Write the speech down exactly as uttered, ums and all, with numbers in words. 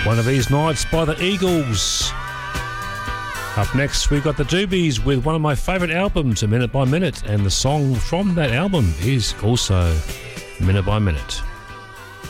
One of These Nights by the Eagles. Up next, we've got the Doobies with one of my favourite albums, A Minute by Minute, and the song from that album is also Minute by Minute.